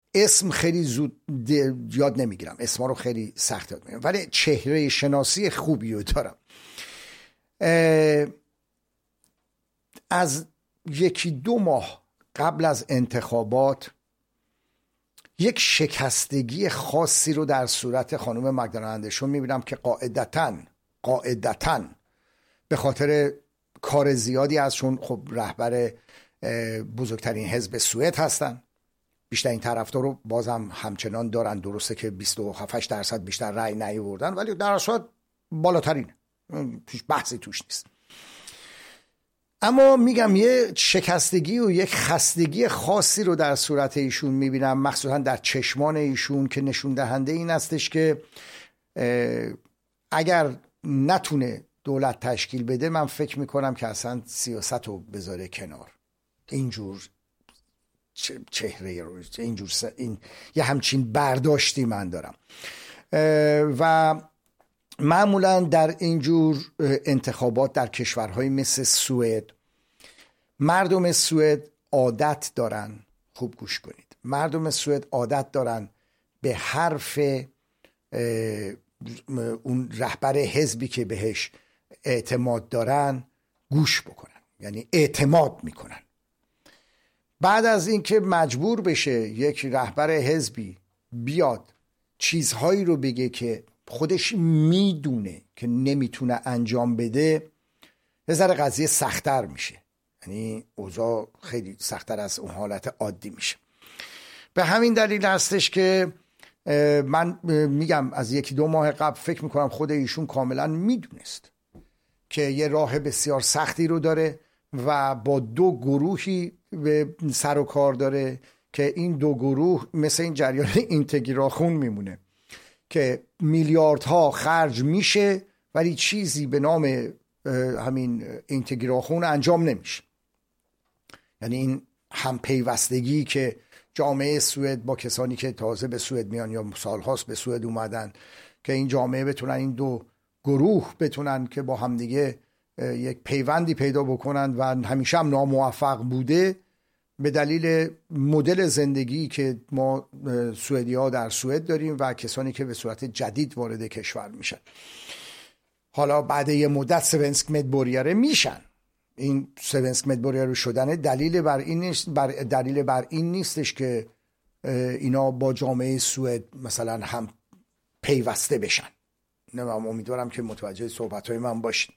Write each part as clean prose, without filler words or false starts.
اسم خیلی زود یاد نمیگیرم، اسما رو خیلی سخت یاد میگیرم، ولی چهره شناسی خوبی رو دارم. از 1-2 ماه قبل از انتخابات یک شکستگی خاصی رو در صورت خانم مگدالنا اندرسون میبینم که قاعدتاً به خاطر کار زیادی ازشون، خب رهبر بزرگترین حزب سوئد هستن، بیشترین طرفدار رو بازم همچنان دارن، درسته که 27% بیشتر رأی نیاوردن ولی در اصل بالاترین، توش بحثی توش نیست. اما میگم یه شکستگی و یک خستگی خاصی رو در صورت ایشون میبینم، مخصوصا در چشمان ایشون، که نشون دهنده این استش که اگر نتونه دولت تشکیل بده، من فکر میکنم که اصلا سیاست رو بذاره کنار. اینجور چهره رو، این یه همچین برداشتی من دارم. و معمولا در اینجور انتخابات در کشورهای مثل سوئد، مردم سوئد عادت دارن، خوب گوش کنید، مردم سوئد عادت دارن به حرف اون رهبر حزبی که بهش اعتماد دارن گوش بکنن، یعنی اعتماد میکنن. بعد از اینکه مجبور بشه یک رهبر حزبی بیاد چیزهایی رو بگه که خودش میدونه که نمیتونه انجام بده، یه ذره قضیه سخت‌تر میشه، یعنی اوضاع خیلی سخت‌تر از اون حالت عادی میشه. به همین دلیل هستش که من میگم از 1-2 ماه قبل فکر میکنم خود ایشون کاملا میدونست که یه راه بسیار سختی رو داره و با 2 گروهی به سر و کار داره که این 2 گروه مثل این جریان اینتگراخون میمونه که میلیاردها خرج میشه ولی چیزی به نام همین اینتگراخون انجام نمیشه. یعنی این همپیوستگی که جامعه سوئد با کسانی که تازه به سوئد میان یا سالهاست به سوئد اومدن، که این جامعه بتونن، این 2 گروه بتونن که با همدیگه یک پیوندی پیدا بکنن و همیشه هم ناموفق بوده به دلیل مدل زندگی که ما سوئدی‌ها در سوئد داریم و کسانی که به صورت جدید وارد کشور میشن. حالا بعد یه مدت سوئنسک مدبوریاره میشن. این سوئنسک مدبوریاره شدن دلیل بر این نیستش که اینا با جامعه سوئد مثلا هم پیوسته بشن. من امیدوارم که متوجه صحبت‌های من باشین.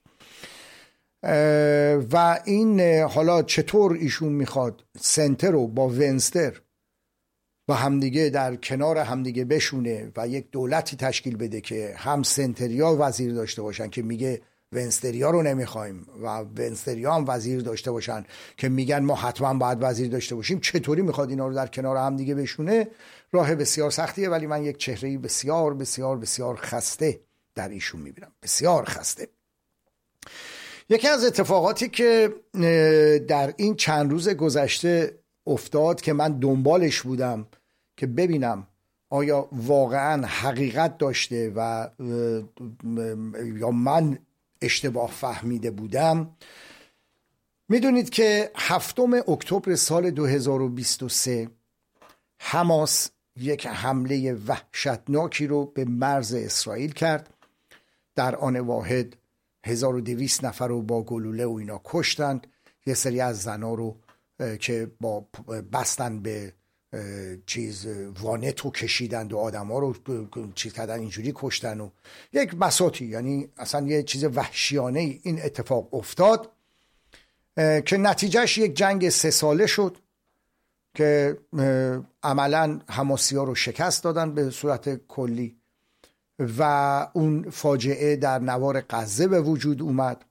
و این حالا چطور ایشون میخواد سنتر رو با ونستر با همدیگه در کنار همدیگه بشونه و یک دولتی تشکیل بده که هم سنتریا وزیر داشته باشن که میگه ونستریا رو نمیخوایم و ونستریا هم وزیر داشته باشن که میگن ما حتما باید وزیر داشته باشیم، چطوری میخواد اینا رو در کنار همدیگه بشونه؟ راه بسیار سختیه، ولی من یک چهره بسیار بسیار بسیار خسته در ایشون میبینم، بسیار خسته. یکی از اتفاقاتی که در این چند روز گذشته افتاد که من دنبالش بودم که ببینم آیا واقعا حقیقت داشته و یا من اشتباه فهمیده بودم، میدونید که 7 اکتبر سال 2023 حماس یک حمله وحشتناکی رو به مرز اسرائیل کرد. در آن واحد 1200 نفر رو با گلوله و اینا کشتند. یه سری از زنا رو که با بستن به وانت رو کشیدند و آدم ها رو چیز کردن، اینجوری کشتن و یک بساطی، یعنی اصلا یه چیز وحشیانه این اتفاق افتاد که نتیجهش یک جنگ 3 ساله شد که عملا حماسی ها رو شکست دادن به صورت کلی و اون فاجعه در نوار غزه به وجود اومد.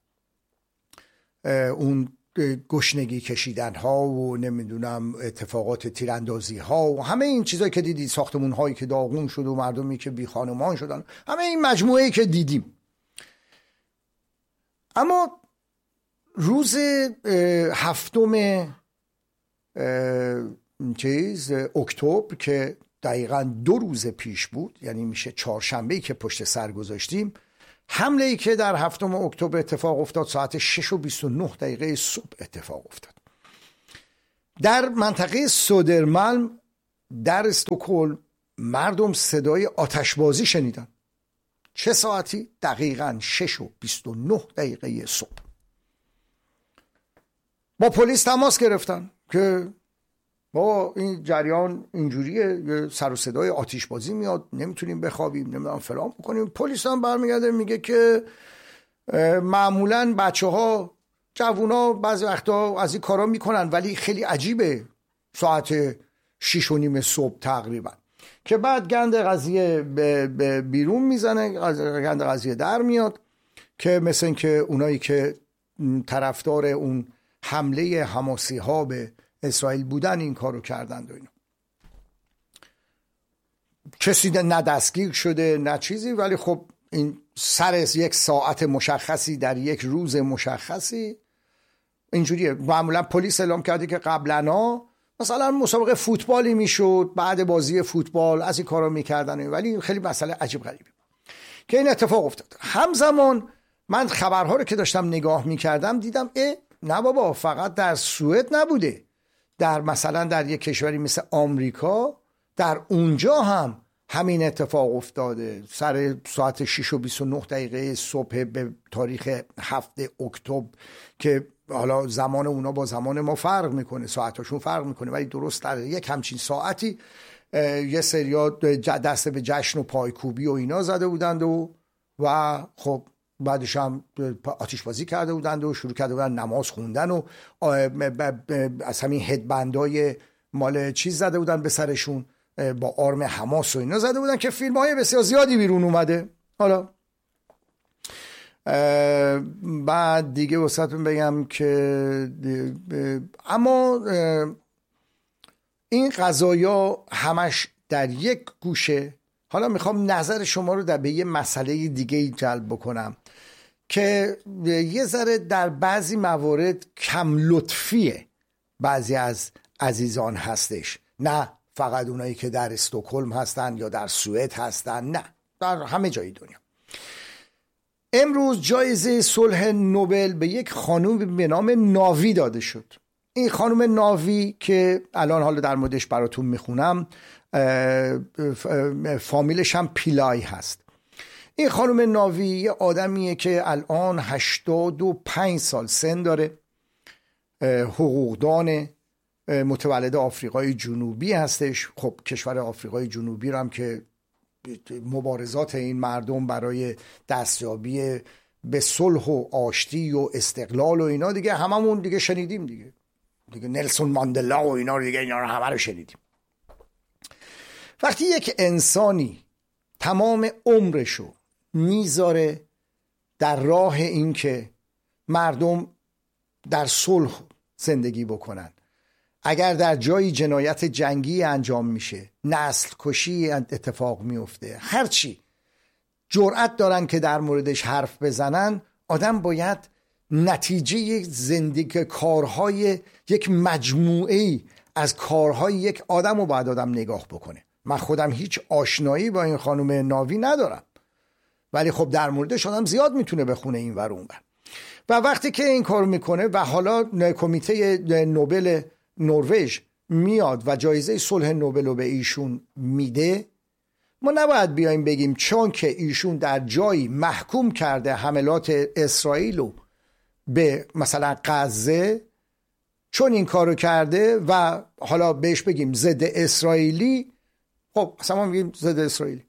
اون گشنگی کشیدن ها و نمیدونم اتفاقات تیراندازی ها و همه این چیزایی که دیدید، ساختمون هایی که داغون شد و مردمی که بی خانمان شدن، همه این مجموعه‌ای که دیدیم. اما روز 7 اکتبر که دقیقاً 2 روز پیش بود، یعنی میشه 4شنبه‌ای که پشت سر گذاشتیم، حمله‌ای که در 7 اکتبر اتفاق افتاد ساعت 6:29 صبح اتفاق افتاد در منطقه سودرمالم در استکهلم مردم صدای آتشبازی شنیدن. چه ساعتی؟ دقیقاً 6:29 صبح. با پلیس تماس گرفتن که با این جریان اینجوریه، سر و صدای آتشبازی میاد، نمیتونیم بخوابیم، نمیدونم فلان بکنیم. پلیس هم برمیگرده میگه که معمولاً بچه‌ها جوونا بعضی وقتا از این کارا میکنن، ولی خیلی عجیبه ساعت 6:30 صبح تقریبا، که بعد گند قضیه بیرون میزنه، گند قضیه در میاد که مثل این که اونایی که طرفدار اون حمله حماسی ها به اسرائیل بودن این کارو کردند و اینا. کسی نه دستگیر شده نه چیزی، ولی خب این سر یک ساعت مشخصی در یک روز مشخصی اینجوریه. معمولا پلیس اعلام کرده که قبلا مثلا مسابقه فوتبالی میشد، بعد بازی فوتبال از این کارا میکردن، ولی خیلی مسئله عجیب غریبی که این اتفاق افتاد. همزمان من خبرها رو که داشتم نگاه میکردم دیدم نه بابا، فقط در سوئد نبوده، در مثلا در یک کشوری مثل آمریکا، در اونجا هم همین اتفاق افتاده. سر ساعت 6:29 صبح به تاریخ 7 اکتبر که حالا زمان اونا با زمان ما فرق میکنه، ساعتاشون فرق میکنه، ولی درست در یک همچین ساعتی یه سریا دست به جشن و پایکوبی و اینا زده بودند و خب بعدش هم آتش بازی کرده بودند و شروع کرده بودند نماز خوندن و از همین هدبندای مال چیز زده بودن به سرشون، با آرم حماس و اینا زده بودن که فیلم های بسیار زیادی بیرون اومده. حالا بعد دیگه واسهتون بگم که اما این قضایا همش در یک گوشه. حالا میخوام نظر شما رو به یه مسئله دیگه جلب بکنم که یه ذره در بعضی موارد کم لطفیه بعضی از عزیزان هستش، نه فقط اونایی که در استکهلم هستن یا در سوئد هستن، نه، در همه جای دنیا. امروز جایزه صلح نوبل به یک خانم به نام ناوی داده شد. این خانم ناوی که الان حالا در موردش براتون میخونم، فامیلش هم پیلای هست. این خانم ناوی یه آدمیه که الان 85 سال سن داره، حقوقدان، متولد آفریقای جنوبی هستش. خب کشور آفریقای جنوبی رو هم که مبارزات این مردم برای دستیابی به صلح و آشتی و استقلال و اینا دیگه هممون دیگه شنیدیم دیگه نلسون ماندلا و اینا رو دیگه، اینا رو همه رو شنیدیم. وقتی یک انسانی تمام عمرشو میذاره در راه این که مردم در صلح زندگی بکنن، اگر در جایی جنایت جنگی انجام میشه، نسل کشی اتفاق میفته، هرچی جرأت دارن که در موردش حرف بزنن، آدم باید نتیجه زندگی کارهای یک مجموعه از کارهای یک آدم رو باید آدم نگاه بکنه. من خودم هیچ آشنایی با این خانم ناوی ندارم، ولی خب در موردش آدم زیاد میتونه بخونه این ور اون ور. و وقتی که این کار میکنه و حالا کمیته نوبل نروژ میاد و جایزه صلح نوبل رو به ایشون میده، ما نباید بیایم بگیم چون که ایشون در جایی محکوم کرده حملات اسرائیل رو به مثلا غزه، چون این کارو کرده و حالا بهش بگیم ضد اسرائیلی. خب اصلا ما بگیم ضد اسرائیلی،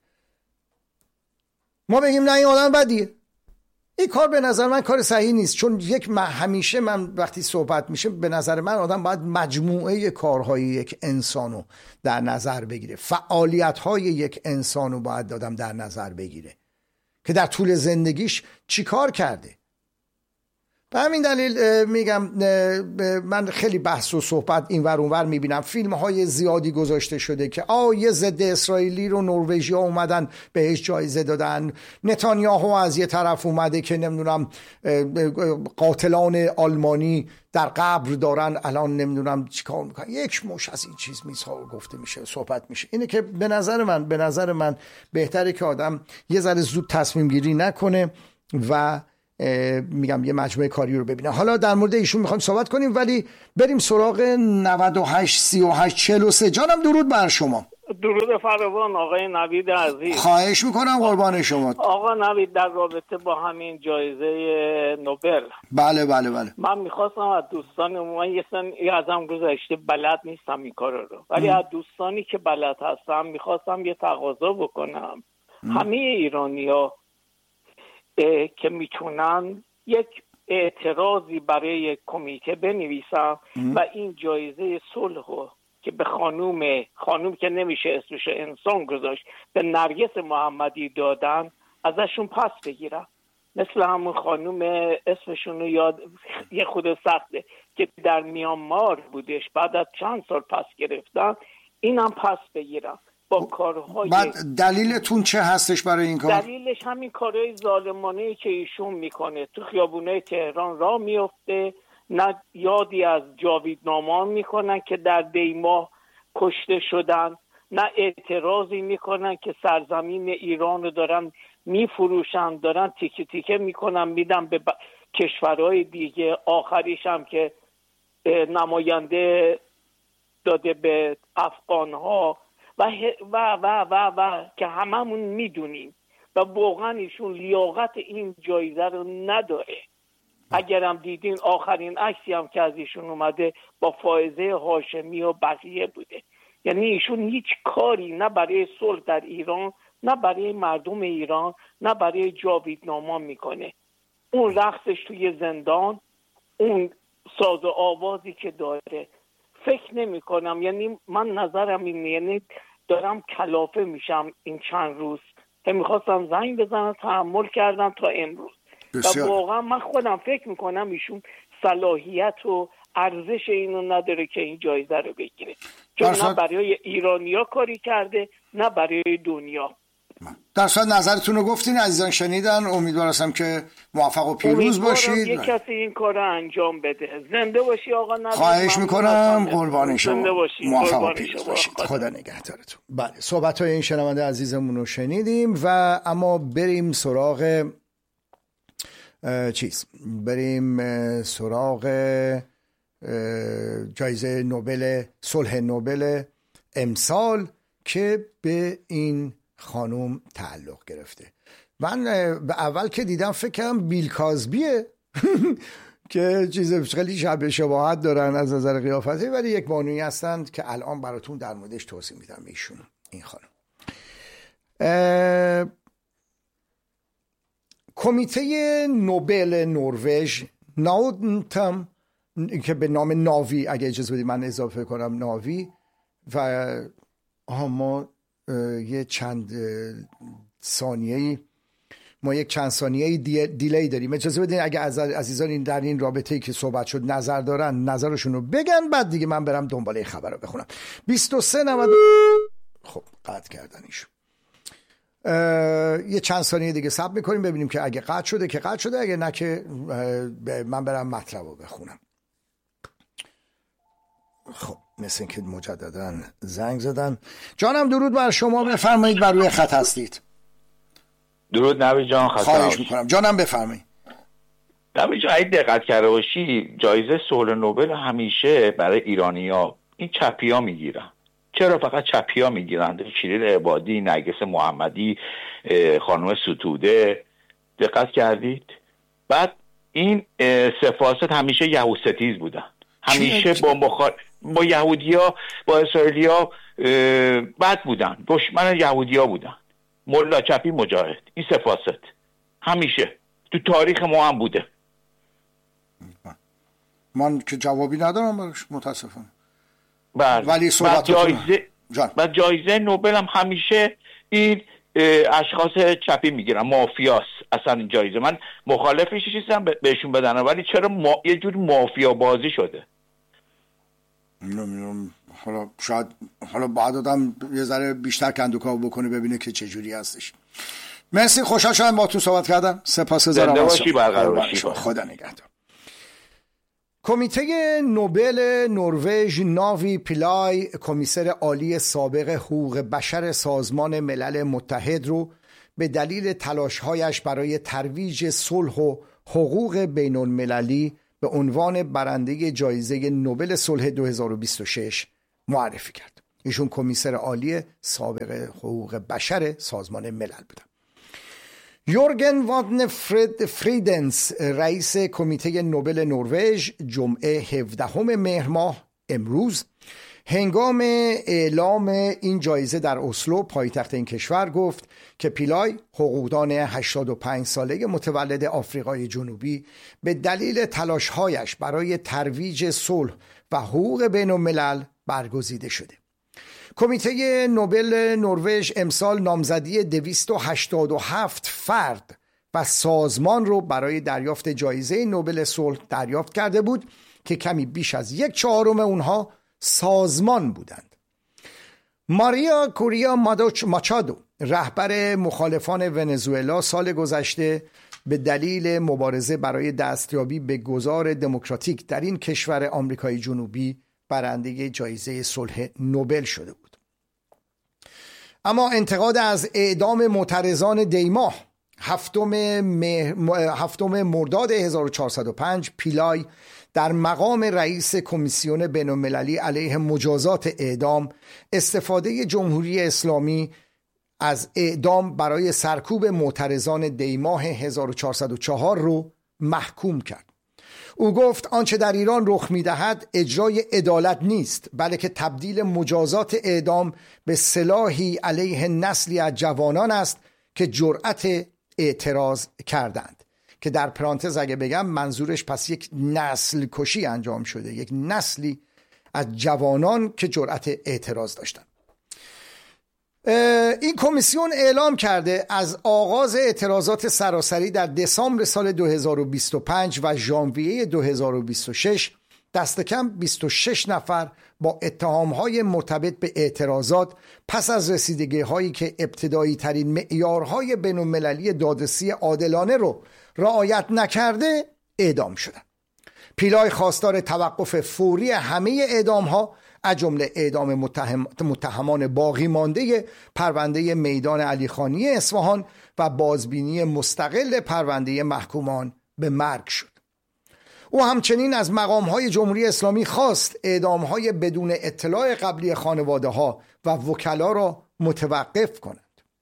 ما بگیم نه این آدم بدیه. این کار به نظر من کار صحیح نیست، چون همیشه من وقتی صحبت میشه به نظر من آدم باید مجموعه کارهای یک انسانو در نظر بگیره، فعالیت‌های یک انسانو باید آدم در نظر بگیره که در طول زندگیش چی کار کرده. به همین دلیل میگم من خیلی بحث و صحبت این ور اون ور میبینم، فیلم های زیادی گذاشته شده که یه ضد اسرائیلی رو نروژیا اومدن بهش جایزه دادن، نتانیاهو از یه طرف اومده که نمیدونم قاتلان آلمانی در قبر دارن الان نمیدونم چیکار میکنن، یک مش از این چیز میسا گفته میشه، صحبت میشه. اینه که به نظر من بهتره که آدم یه ذره زود تصمیم گیری نکنه و میگم یه مجموعه کاری رو ببینه. حالا در مورد ایشون میخوایم صحبت کنیم، ولی بریم سراغ 98 38 43. جانم درود بر شما. درود فراوان آقای نوید عزیز. خواهش میکنم قربان شما. آقا نوید، در رابطه با همین جایزه نوبل، بله من میخواستم از دوستان، من یه ازم گذشته بلد نیستم این کار رو، ولی از دوستانی که بلد هستم میخواستم یه تقاضا بکنم. همه ایرانی‌ها که میتونن یک اعتراضی برای کمیته بنویسن و این جایزه صلح که به خانوم که نمیشه اسمش انسان گذاشت، به نرگس محمدی دادن، ازشون پس بگیرن. مثل همون خانوم اسمشون رو یاد یه خود سخته که در میانمار بودش، بعد از چند سال پس گرفتن، اینم پس بگیرن. با کارهای بعد دلیلتون چه هستش برای این کار؟ دلیلش همین کارهای ظالمانه‌ای که ایشون میکنه. تو خیابونای تهران راه میفته، نه یادی از جاویدنامان میکنن که در دیماه کشته شدن، نه اعتراضی میکنن که سرزمین ایران رو دارن میفروشن، دارن تیکه تیکه میکنن میدن به کشورهای دیگه. آخریش هم که نماینده داده به افغانها و که هممون میدونیم و واقعا ایشون لیاقت این جایزه رو نداره. اگرم دیدین آخرین عکسی هم که از ایشون اومده با فائزه هاشمی و بقیه بوده. یعنی ایشون هیچ کاری نه برای صلح در ایران، نه برای مردم ایران، نه برای جاویدنامان میکنه. اون رقصش توی زندان، اون ساز و آوازی که داره، فکر نمی کنم، یعنی من نظرم اینه، یعنی دارم کلافه میشم این چند روز که میخواستم زنگ بزنم، تحمل کردم تا امروز. و واقعا من خودم فکر میکنم ایشون صلاحیت و ارزش اینو نداره که این جایزه رو بگیره، چون نه برای ایرانیا کاری کرده نه برای دنیا. در صورت نظرتون رو گفتین، عزیزان شنیدن. امیدوارم که موفق و پیروز باشید. یک کسی این کار رو انجام بده. زنده باشی آقا نوید. خواهش میکنم قربان شما. زنده باشی. موفق و پیروز باشید. خدا نگهدارتون. بله، صحبت های این شنونده عزیزمون رو شنیدیم و اما بریم سراغ جایزه نوبل، صلح نوبل امسال که به این خانوم تعلق گرفته. من به اول که دیدم فکر کردم بیل کازبیه که چیز خیلی شبیه شباهت دارن از نظر قیافتی، ولی یک بانویی هستند که الان براتون در موردش توضیح میدم. ایشون، این خانم، کمیته نوبل نروژ، ناودنتم، که به نام ناوی، اگه اجازه بدید من اضافه کنم ناوی، و ما یک چند ثانیه‌ای دیلی داریم. اجازه بدین اگه عزیزان در این رابطه‌ای که صحبت شد نظر دارن، نظرشون رو بگن، بعد دیگه من برم دنباله خبر رو بخونم. 2390. خب قطع کردن ایشون. یه چند ثانیه دیگه صبر میکنیم ببینیم که اگه قطع شده که قطع شده، اگه نه که من برم مطلب رو بخونم. خب مثل که مجددا زنگ زدن. جانم درود بر شما، بفرمایید، بر روی خط هستید. درود نوید جان. خواهش میکنم جانم، بفرمایید. نوید جان اگه دقت کرده باشی جایزه صلح نوبل همیشه برای ایرانی‌ها این چپی‌ها میگیرن. چرا فقط چپی‌ها میگیرن؟ شیرین عبادی، نرگس محمدی، خانم ستوده، دقت کردید؟ بعد این سفاست همیشه یهودستیز بودن، همیشه با یهودی‌ها، با اسرائیلی‌ها بد بودن، دشمن یهودی‌ها بودن. ملا چپی مجاهد، این سفاست همیشه تو تاریخ ما هم بوده. من که جوابی ندارم براش متاسفم. ولی جایزه نوبل هم همیشه این اشخاص چپی میگیرن، مافیاست اصلا این جایزه. من مخالفش نیستم بهشون بدن، ولی چرا یه جور مافیا بازی شده؟ نمیدونم، حالا بعد آدم یه ذره بیشتر کندوکاو بکنه ببینه که چه جوری هستش. مرسی، خوشحال شدم با تو صحبت کردم. سپاسگزارم. زنده باشی، برقرار باشی. خدا نگهدار. کمیته نوبل نروژ، ناوی پیلای، کمیسر عالی سابق حقوق بشر سازمان ملل متحد رو به دلیل تلاش‌هایش برای ترویج صلح و حقوق بین المللی به عنوان برنده جایزه نوبل صلح 2026 معرفی کرد. ایشون کمیسر عالی سابق حقوق بشر سازمان ملل بودن. یورگن وادن فریدنس رئیس کمیته نوبل نروژ جمعه 17 مهر ماه امروز هنگام اعلام این جایزه در اسلو پایتخت این کشور گفت که پیلای حقوقدان 85 ساله متولد آفریقای جنوبی به دلیل تلاش‌هایش برای ترویج صلح و حقوق بین الملل برگزیده شده. کمیته نوبل نروژ امسال نامزدی 287 فرد و سازمان رو برای دریافت جایزه نوبل صلح دریافت کرده بود که کمی بیش از 1/4 اونها سازمان بودند. ماریا کوریا ماچادو رهبر مخالفان ونزوئلا سال گذشته به دلیل مبارزه برای دستیابی به گذار دموکراتیک در این کشور آمریکای جنوبی برنده جایزه صلح نوبل شده بود. اما انتقاد از اعدام معترضان دیماه 7 مرداد 1405 پیلای در مقام رئیس کمیسیون بین المللی علیه مجازات اعدام استفاده جمهوری اسلامی از اعدام برای سرکوب معترضان دیماه 1404 رو محکوم کرد. او گفت آنچه در ایران رخ می‌دهد اجرای عدالت نیست، بلکه تبدیل مجازات اعدام به سلاحی علیه نسلی از جوانان است که جرأت اعتراض کردند. که در پرانتز اگه بگم منظورش پس یک نسل کشی انجام شده، یک نسلی از جوانان که جرأت اعتراض داشتند. این کمیسیون اعلام کرده از آغاز اعتراضات سراسری در دسامبر سال 2025 و ژانویه 2026 دست کم 26 نفر با اتهام‌های مرتبط به اعتراضات پس از رسیدگی‌هایی که ابتدایی ترین معیارهای بین‌المللی دادرسی عادلانه رو رعایت نکرده اعدام شدند. پیلای خواستار توقف فوری همه اعدام‌ها از جمله اعدام متهمان باقی مانده پرونده میدان علیخانی اصفهان و بازبینی مستقل پرونده محکومان به مرگ شد. او همچنین از مقام‌های جمهوری اسلامی خواست اعدام‌های بدون اطلاع قبلی خانواده‌ها و وکلا را متوقف کنند.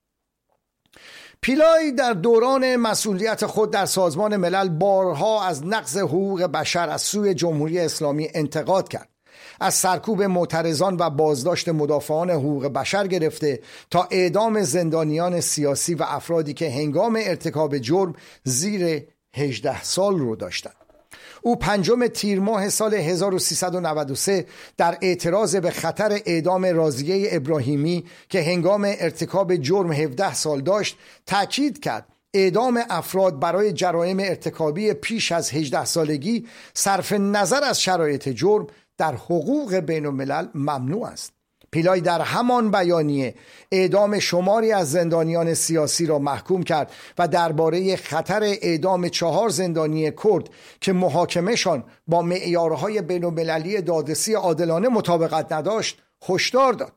پیلای در دوران مسئولیت خود در سازمان ملل بارها از نقض حقوق بشر از سوی جمهوری اسلامی انتقاد کرد. از سرکوب معترضان و بازداشت مدافعان حقوق بشر گرفته تا اعدام زندانیان سیاسی و افرادی که هنگام ارتکاب جرم زیر 18 سال رو داشتند. او 5 تیر ماه سال 1393 در اعتراض به خطر اعدام راضیه ابراهیمی که هنگام ارتکاب جرم 17 سال داشت تأکید کرد اعدام افراد برای جرایم ارتکابی پیش از 18 سالگی صرف نظر از شرایط جرم در حقوق بین الملل ممنوع است. پیلای در همان بیانیه اعدام شماری از زندانیان سیاسی را محکوم کرد و درباره خطر اعدام 4 زندانی کرد که محاکمهشان با معیارهای بین المللی دادرسی عادلانه مطابقت نداشت هشدار داد.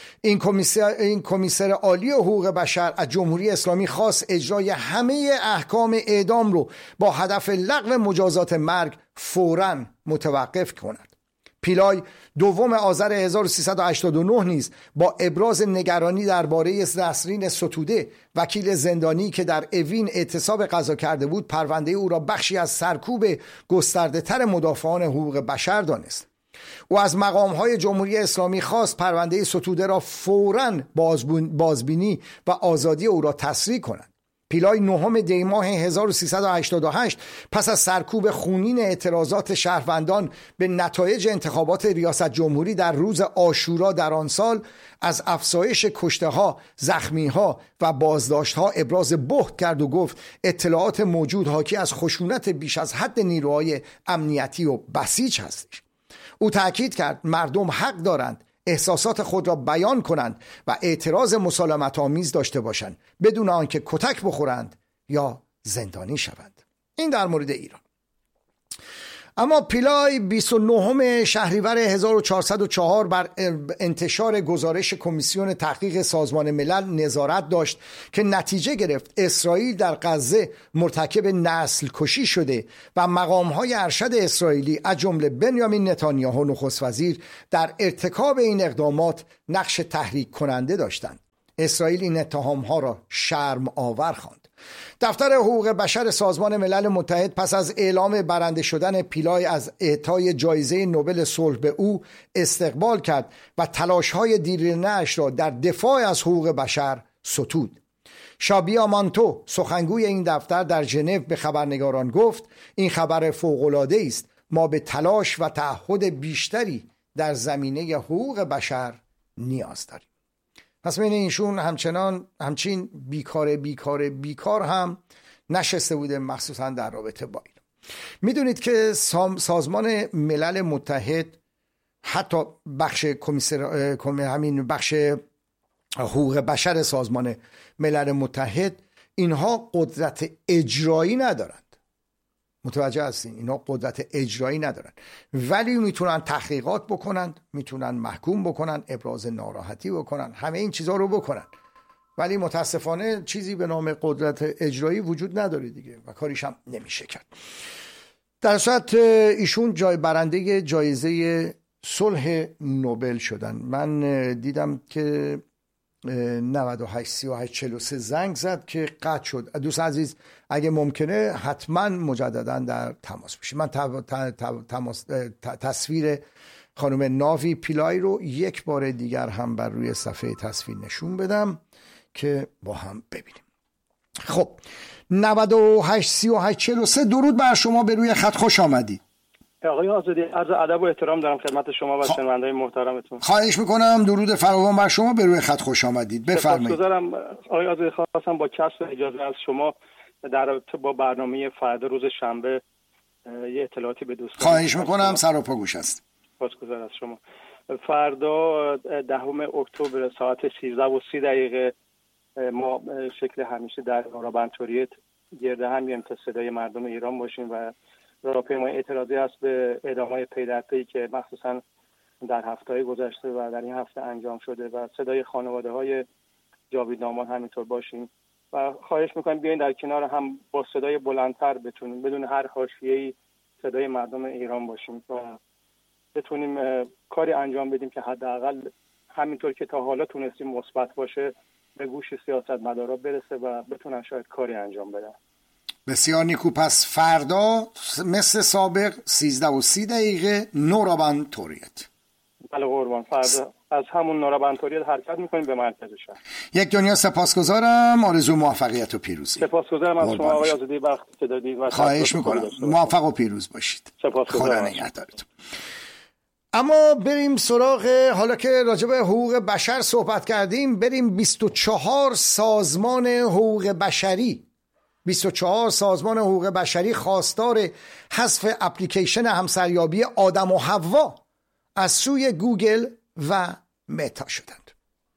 این کمیسر عالی حقوق بشر از جمهوری اسلامی خواست اجرای همه احکام اعدام رو با هدف لغو مجازات مرگ فوراً متوقف کند. پیلای 2 آذر 1389 نیز با ابراز نگرانی درباره نسرین ستوده وکیل زندانی که در اوین اعتصاب قضا کرده بود پرونده او را بخشی از سرکوب گسترده تر مدافعان حقوق بشر دانست. او از مقام‌های جمهوری اسلامی خواست پرونده ستوده را فوراً بازبینی و آزادی او را تسریع کنند. پیلای 9 دی ماه 1388 پس از سرکوب خونین اعتراضات شهروندان به نتایج انتخابات ریاست جمهوری در روز عاشورا در آن سال از افزایش کشته‌ها، زخمی‌ها و بازداشت‌ها ابراز بهت کرد و گفت اطلاعات موجود حاکی از خشونت بیش از حد نیروهای امنیتی و بسیج هستش. او تأکید کرد مردم حق دارند احساسات خود را بیان کنند و اعتراض مسالمت آمیز داشته باشند بدون آنکه کتک بخورند یا زندانی شوند. این در مورد ایران. اما پیلای 29 شهریور 1404 بر انتشار گزارش کمیسیون تحقیق سازمان ملل نظارت داشت که نتیجه گرفت اسرائیل در غزه مرتکب نسل کشی شده و مقام‌های ارشد اسرائیلی از جمله بنیامین نتانیاهو نخست وزیر در ارتکاب این اقدامات نقش تحریک کننده داشتند. اسرائیل این اتهام‌ها را شرم آور خواند. دفتر حقوق بشر سازمان ملل متحد پس از اعلام برنده شدن پیلای از اعطای جایزه نوبل صلح به او استقبال کرد و تلاش‌های دیرینه‌اش را در دفاع از حقوق بشر ستود. شابیا مانتو سخنگوی این دفتر در ژنو به خبرنگاران گفت این خبر فوق‌العاده است، ما به تلاش و تعهد بیشتری در زمینه حقوق بشر نیاز داریم. پس بین اینشون همچین بیکار هم نشسته بوده، مخصوصا در رابطه با این. میدونید که سازمان ملل متحد حتی بخش بخش حقوق بشر سازمان ملل متحد اینها قدرت اجرایی ندارند. متوجه هستین؟ اینا قدرت اجرایی ندارن، ولی میتونن تحقیقات بکنن، میتونن محکوم بکنن، ابراز ناراحتی بکنن، همه این چیزها رو بکنن، ولی متاسفانه چیزی به نام قدرت اجرایی وجود نداره دیگه و کاریش هم نمیشه کرد. در صورت ایشون برنده جایزه صلح نوبل شدن. من دیدم که 983843 زنگ زد که قطع شد. دوست عزیز اگه ممکنه حتما مجددا در تماس باشید. من تصویر خانم ناوی پیلای رو یک بار دیگر هم بر روی صفحه تصویر نشون بدم که با هم ببینیم. خب 983843 درود بر شما، به روی خط خوش آمدید. آقای آزادی، عرض ادب و احترام دارم خدمت شما و شنونده‌های محترمتون. خواهش میکنم، درود فراوان بر شما، به روی خط خوش آمدید. بفرمایید. سپاسگزارم آقای آزادی. خواستم با کسب اجازه از شما در رابطه با برنامه فردا روز شنبه یه اطلاعاتی به دوستان. خواهش میکنم، سر و پا گوش است. سپاسگزارم از شما. فردا 10 اکتبر ساعت 13:30 ما شکل همیشه در نورابنتوریت گرد هم میایم تا صدای مردم ایران باشیم و راهپیمایی اعتراضی هست به اعدام‌های پی در پی که مخصوصا در هفته‌های گذشته و در این هفته انجام شده و صدای خانواده‌های جاوید نامان همینطور باشیم و خواهش می‌کنم بیاین در کنار هم با صدای بلندتر بتونیم بدون هر حاشیه‌ای صدای مردم ایران باشیم و بتونیم کاری انجام بدیم که حداقل همینطور که تا حالا تونستیم مثبت باشه به گوش سیاستمدارا برسه و بتونن شاید کاری انجام بدن. بسیار نیکو. پس فردا مثل سابق 13:30 نورابنتوریت. بله قربان، فردا از همون نورابنتوریت حرکت میکنیم به مرکز شهر. یک دنیا سپاسگزارم، آرزو موفقیت و پیروزی. سپاسگزارم از شما آقای آزادی، وقتی که دادید و خواهش میکنم، موفق و پیروز باشید. سپاسگزارم. خدا نگهدارتون. اما بریم سراغ، حالا که راجع به حقوق بشر صحبت کردیم، بریم 24 سازمان حقوق بشری 24 سازمان حقوق بشری خواستار حذف اپلیکیشن همسریابی آدم و حوا از سوی گوگل و متا شدند.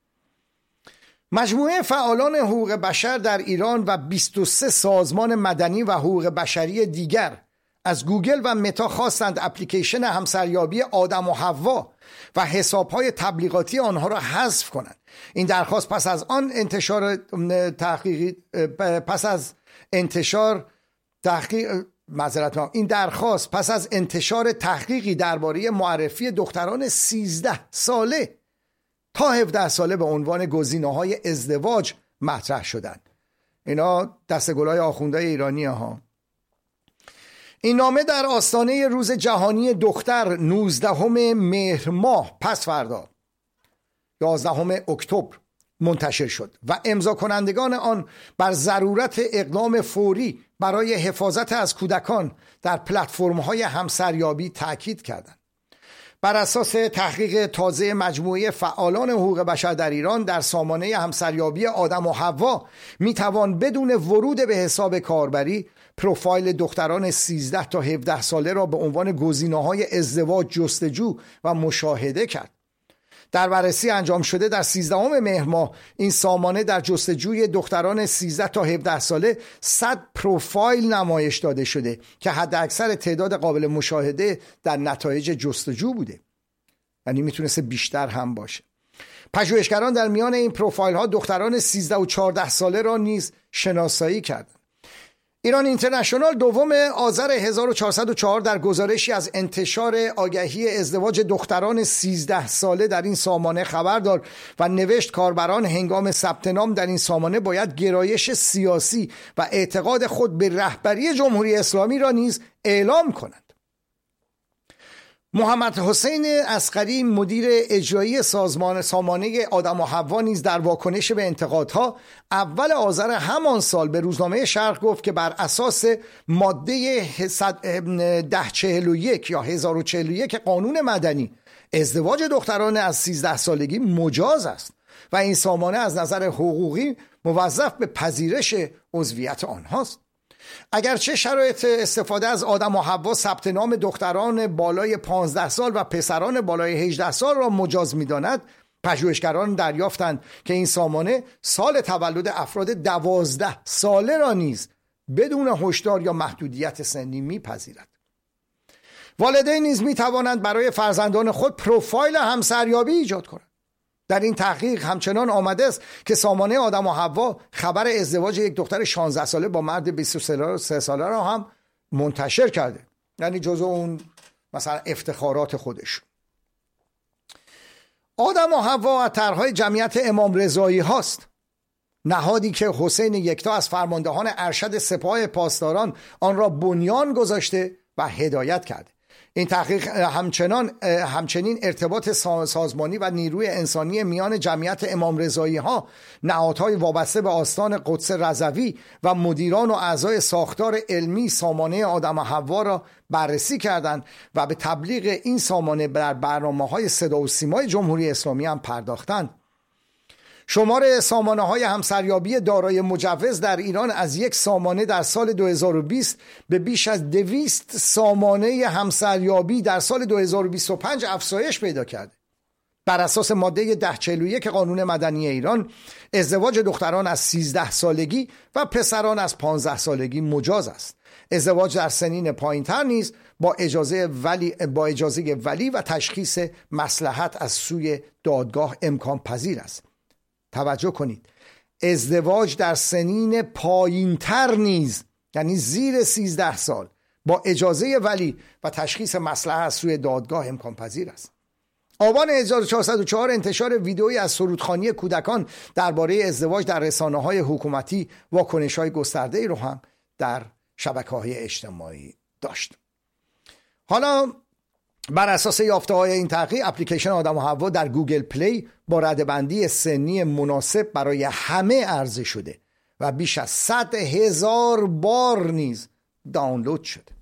مجموعه فعالان حقوق بشر در ایران و 23 سازمان مدنی و حقوق بشری دیگر از گوگل و متا خواستند اپلیکیشن همسریابی آدم و حوا و حسابهای تبلیغاتی آنها را حذف کنند. این درخواست پس از انتشار تحقیقی درباره معرفی دختران 13 ساله تا 17 ساله به عنوان گزینه‌های ازدواج مطرح شدند. اینا دستگلای آخوندهای ایرانی ها. این نامه در آستانه روز جهانی دختر 19 مهر ماه پس فردا 11 اکتبر منتشر شد و امضا کنندگان آن بر ضرورت اقدام فوری برای حفاظت از کودکان در پلتفرم‌های همسریابی تاکید کردند. بر اساس تحقیق تازه مجموعه فعالان حقوق بشر در ایران در سامانه همسریابی آدم و حوا میتوان بدون ورود به حساب کاربری پروفایل دختران 13 تا 17 ساله را به عنوان گزینه‌های ازدواج جستجو و مشاهده کرد. در بررسی انجام شده در 13 مهر ماه این سامانه در جستجوی دختران 13 تا 17 ساله 100 پروفایل نمایش داده شده که حداکثر تعداد قابل مشاهده در نتایج جستجو بوده، یعنی میتونسته بیشتر هم باشه. پژوهشگران در میان این پروفایل ها دختران 13 و 14 ساله را نیز شناسایی کردند. ایران اینترنشنال 2 آذر 1404 در گزارشی از انتشار آگهی ازدواج دختران 13 ساله در این سامانه خبر داد و نوشت کاربران هنگام ثبت نام در این سامانه باید گرایش سیاسی و اعتقاد خود به رهبری جمهوری اسلامی را نیز اعلام کنند. محمد حسین اصغری مدیر اجرایی سامانه آدم و حوا نیز در واکنش به انتقادها اول آذر همان سال به روزنامه شرق گفت که بر اساس ماده 1041 یا 1041 قانون مدنی ازدواج دختران از 13 سالگی مجاز است و این سامانه از نظر حقوقی موظف به پذیرش عضویت آنهاست. اگرچه شرایط استفاده از آدم و حوا ثبت نام دختران بالای 15 سال و پسران بالای 18 سال را مجاز می‌داند، پژوهشگران دریافتند که این سامانه سال تولد افراد 12 ساله را نیز بدون هشدار یا محدودیت سنی می‌پذیرد. والدین نیز می‌توانند برای فرزندان خود پروفایل همسریابی ایجاد کنند. در این تحقیق همچنان آمده است که سامانه آدم و حوا خبر ازدواج یک دختر 16 ساله با مرد 23 ساله را هم منتشر کرده، یعنی جزو اون مثلا افتخارات خودش. آدم و حوا از طرحهای جمعیت امام رضایی هاست، نهادی که حسین یکتا از فرماندهان ارشد سپاه پاسداران آن را بنیان گذاشته و هدایت کرده. این تحقیق همچنین ارتباط سازمانی و نیروی انسانی میان جمعیت امام رضایی ها، نهادهای وابسته به آستان قدس رضوی و مدیران و اعضای ساختار علمی سامانه آدم و حوا را بررسی کردند و به تبلیغ این سامانه در برنامه‌های صدا و سیمای جمهوری اسلامی هم پرداختند. شمار سامانه های همسریابی دارای مجوز در ایران از یک سامانه در سال 2020 به بیش از 200 سامانه همسریابی در سال 2025 افزایش پیدا کرده. بر اساس ماده 1041 قانون مدنی ایران، ازدواج دختران از 13 سالگی و پسران از 15 سالگی مجاز است. ازدواج در سنین پایین‌تر نیز با اجازه ولی و تشخیص مصلحت از سوی دادگاه امکان پذیر است. توجه کنید، ازدواج در سنین پایین‌تر نیز، یعنی زیر 13 سال، با اجازه ولی و تشخیص مصلحت از سوی دادگاه امکان پذیر است. آبان 1404 انتشار ویدئویی از سرودخوانی کودکان درباره ازدواج در رسانه‌های حکومتی واکنش‌های گسترده‌ای رو هم در شبکه‌های اجتماعی داشت. حالا بر اساس یافته‌های این تحقیق، اپلیکیشن آدم و حوا در گوگل پلی با ردبندی سنی مناسب برای همه عرضه شده و بیش از 100,000 بار نیز دانلود شده.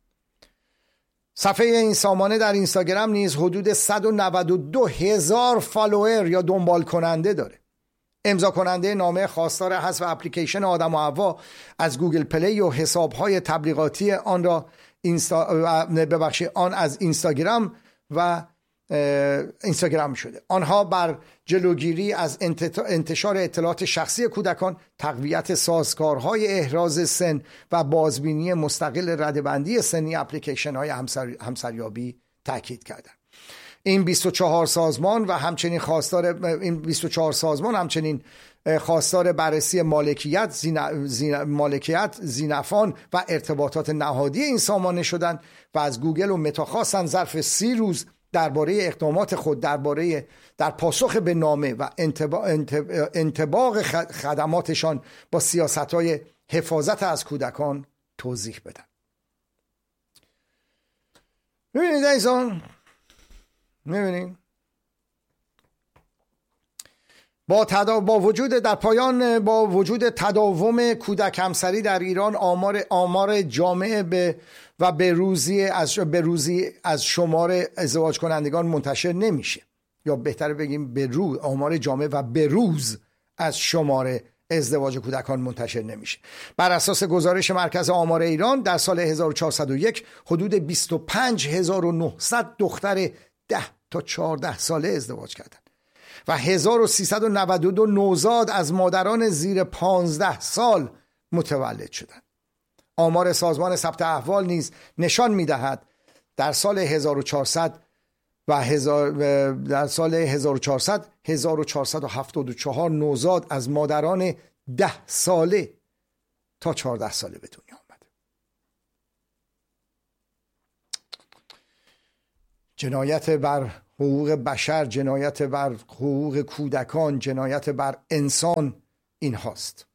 صفحه این سامانه در اینستاگرام نیز حدود 192,000 فالوور یا دنبال کننده داره. امضا کننده نامه خواستار حذف اپلیکیشن آدم و حوا از گوگل پلی و حساب‌های تبلیغاتی آن را آن از اینستاگرام و اینستاگرام شده. آنها بر جلوگیری از انتشار اطلاعات شخصی کودکان، تقویت سازوکارهای احراز سن و بازبینی مستقل ردبندی سنی اپلیکیشن‌های همسریابی تاکید کردند. این 24 سازمان همچنین خواستار بررسی مالکیت، زینفان و ارتباطات نهادی این سامانه شدند و از گوگل و متا خواستند ظرف 30 روز درباره اقدامات خود در پاسخ به نامه و انطباق خدماتشان با سیاست‌های حفاظت از کودکان توضیح بدن. می‌بینید عزیزان، می‌بینید با وجود تداوم کودک همسری در ایران، آمار جامع به روزی از شمار ازدواج کنندگان منتشر نمیشه، یا بهتر بگیم آمار جامع و به روز از شمار ازدواج کودکان منتشر نمیشه. بر اساس گزارش مرکز آمار ایران در سال 1401 حدود 25,900 دختر 10 تا 14 ساله ازدواج کردند. و 1392 نوزاد از مادران زیر 15 سال متولد شدند. آمار سازمان ثبت احوال نیز نشان می‌دهد در سال 1400 در سال 1474 نوزاد از مادران 10 ساله تا 14 ساله به دنیا آمد. جنایت بر حقوق بشر، جنایت بر حقوق کودکان، جنایت بر انسان این هاست.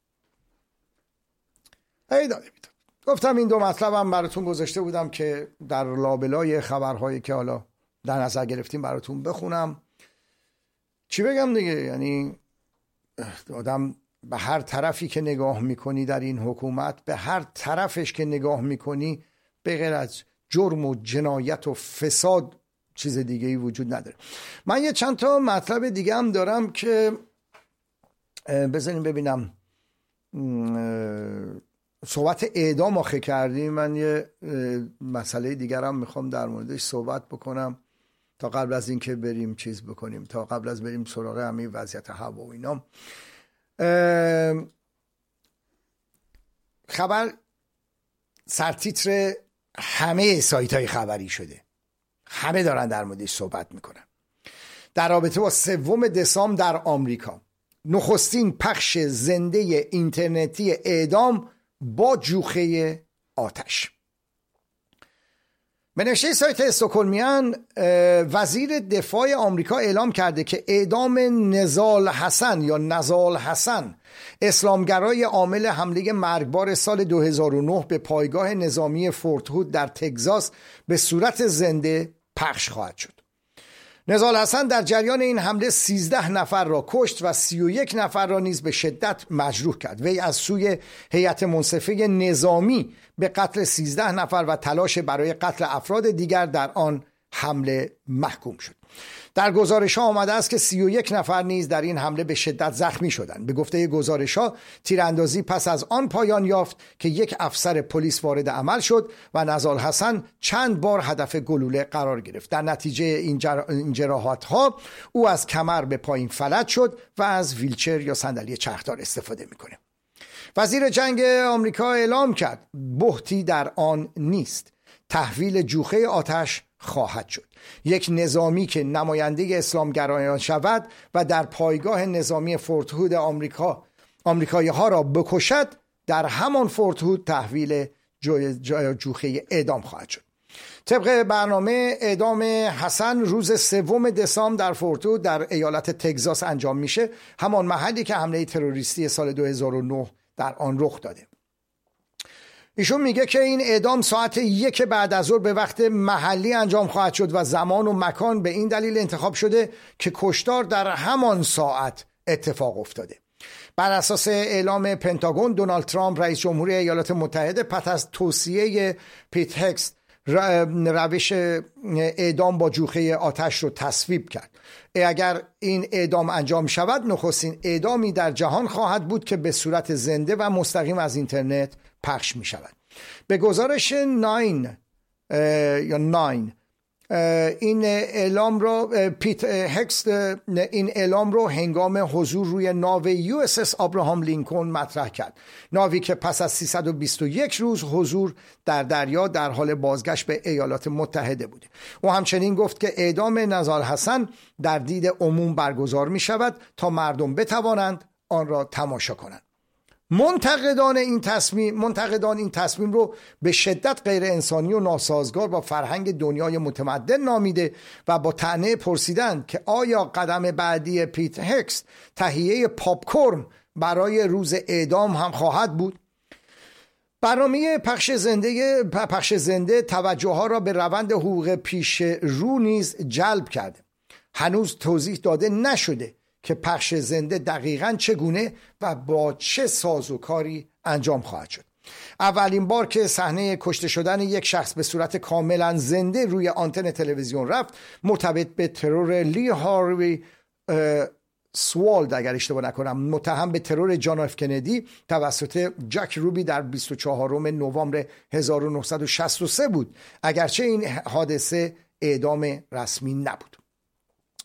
گفتم این دو مطلبم براتون گذاشته بودم که در لابلای خبرهایی که حالا در نظر گرفتیم براتون بخونم. چی بگم دیگه، یعنی آدم به هر طرفی که نگاه میکنی در این حکومت، به هر طرفش که نگاه میکنی به غیر از جرم و جنایت و فساد چیز دیگه ای وجود نداره. من یه چند تا مطلب دیگه هم دارم که بذاریم ببینم. صحبت اعدام آخه کردیم، من یه مسئله دیگرم میخوام در موردش صحبت بکنم تا قبل از این که بریم چیز بکنیم، تا قبل از بریم سراغ همین وضعیت هوا و اینا. خبر سرتیتر همه سایت های خبری شده، همه دارن در موردش صحبت میکنن. در رابطه با 3 دسامبر در آمریکا نخستین پخش زنده اینترنتی اعدام با جوخه آتش. به نوشته سایت استکهلمیان، وزیر دفاع آمریکا اعلام کرده که اعدام نزال حسن، اسلامگرای عامل حمله مرگبار سال 2009 به پایگاه نظامی فورت هود در تگزاس به صورت زنده پخش خواهد شد. نزال حسن در جریان این حمله 13 نفر را کشت و 31 نفر را نیز به شدت مجروح کرد. وی از سوی هیئت منصفه نظامی به قتل 13 نفر و تلاش برای قتل افراد دیگر در آن حمله محکوم شد. در گزارش‌ها آمده است که 31 نفر نیز در این حمله به شدت زخمی شدند. به گفته گزارش‌ها تیراندازی پس از آن پایان یافت که یک افسر پلیس وارد عمل شد و نزال حسن چند بار هدف گلوله قرار گرفت. در نتیجه این جراحت‌ها او از کمر به پایین فلج شد و از ویلچر یا صندلی چرخدار استفاده می‌کنه. وزیر جنگ آمریکا اعلام کرد بهتی در آن نیست. تحویل جوخه آتش خواهد شد. یک نظامی که نماینده اسلامگرایان شود و در پایگاه نظامی فورت هود آمریکایی ها را بکشد، در همان فورت هود تحویل جوخه اعدام خواهد شد. طبق برنامه اعدام حسن روز 3 دسامبر در فورت هود در ایالت تگزاس انجام میشه، همان محلی که حمله تروریستی سال 2009 در آن رخ داده. ایشون میگه که این اعدام ساعت 1 بعد از ظهر به وقت محلی انجام خواهد شد و زمان و مکان به این دلیل انتخاب شده که کشتار در همان ساعت اتفاق افتاده. بر اساس اعلام پنتاگون، دونالد ترامپ رئیس جمهوری ایالات متحده پس از توصیه پیت هکس روش اعدام با جوخه آتش رو تصویب کرد. اگر این اعدام انجام شود، نخستین اعدامی در جهان خواهد بود که به صورت زنده و مستقیم از اینترنت پخش می شود. به گزارش 9 این اعلام رو پیت هکس این اعلام رو هنگام حضور روی ناو USS آبراهام لینکلن مطرح کرد. ناوی که پس از 321 روز حضور در دریا در حال بازگشت به ایالات متحده بوده. او همچنین گفت که اعدام نزال حسن در دید عموم برگزار می شود تا مردم بتوانند آن را تماشا کنند. منتقدان این تصمیم رو به شدت غیر انسانی و ناسازگار با فرهنگ دنیای متمدن نامیده و با طعنه پرسیدند که آیا قدم بعدی پیت هکس تهیه پاپکورن برای روز اعدام هم خواهد بود؟ برنامه پخش زنده توجه ها را به روند حقوق پیش رو نیز جلب کرده. هنوز توضیح داده نشده که پخش زنده دقیقاً چگونه و با چه سازوکاری انجام خواهد شد. اولین بار که صحنه کشته شدن یک شخص به صورت کاملا زنده روی آنتن تلویزیون رفت، مرتبط به ترور لی هاروی سوالد، اگر اشتباه نکنم، متهم به ترور جان اف کندی توسط جک روبی در 24 نوامبر 1963 بود، اگرچه این حادثه اعدام رسمی نبود.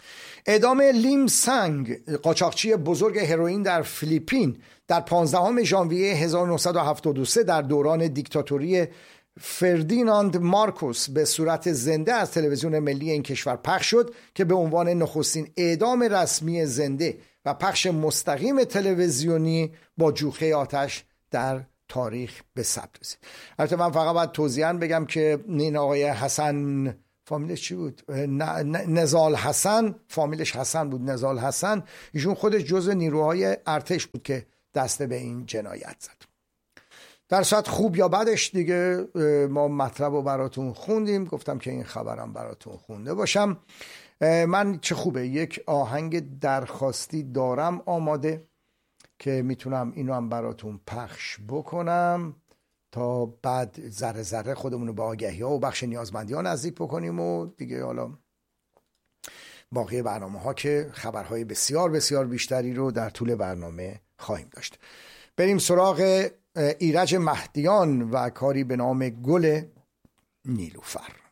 اعدام لیم سنگ، قاچاقچی بزرگ هروئین در فیلیپین، در 15 ژانویه 1973 در دوران دیکتاتوری فردیناند مارکوس به صورت زنده از تلویزیون ملی این کشور پخش شد که به عنوان نخستین اعدام رسمی زنده و پخش مستقیم تلویزیونی با جوخه آتش در تاریخ به ثبت رسید. البته من فقط باید توضیحاً بگم که این آقای حسن، فامیلش چی بود؟ نزال حسن، فامیلش حسن بود، نزال حسن، ایشون خودش جزء نیروهای ارتش بود که دست به این جنایت زد. در صورت خوب یا بدش دیگه ما مطلب رو براتون خوندیم، گفتم که این خبرم براتون خونده باشم. من چه خوبه یک آهنگ درخواستی دارم آماده که میتونم اینو هم براتون پخش بکنم تا بعد ذره ذره خودمون رو به آگهی ها و بخش نیازمندی ها نزدیک بکنیم و دیگه حالا باقی برنامه ها که خبرهای بسیار بسیار بیشتری رو در طول برنامه خواهیم داشت. بریم سراغ ایرج مهدیان و کاری به نام گل نیلوفر.